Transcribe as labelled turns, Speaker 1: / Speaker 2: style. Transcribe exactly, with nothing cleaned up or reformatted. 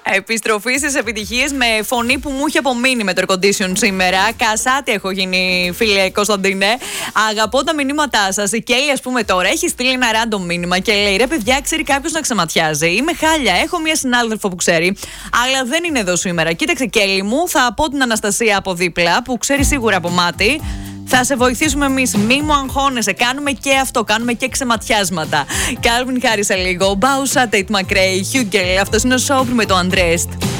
Speaker 1: Επιστροφή στις επιτυχίες με φωνή που μου είχε απομείνει με το air condition σήμερα. Κασάτι έχω γίνει, φίλε Κωνσταντίνε. Αγαπώ τα μηνύματά σας. Η Κέλλη, ας πούμε, τώρα έχει στείλει ένα random μήνυμα και λέει: ρε παιδιά, ξέρει κάποιος να ξεματιάζει? Είμαι χάλια. Έχω μία συνάδελφο που ξέρει, αλλά δεν είναι εδώ σήμερα. Κοίταξε, Κέλλη μου, θα πω την Αναστασία από δίπλα που ξέρει σίγουρα από μάτι. Θα σε βοηθήσουμε εμείς. Μη μου αγχώνεσαι. Κάνουμε και αυτό. Κάνουμε και ξεματιάσματα. Κάλβιν Χάρις σε λίγο. Μπάουσα, Τέιτ Μακρέι, Χιούγκελ. Αυτό είναι ο Σόμπρ με το Undressed.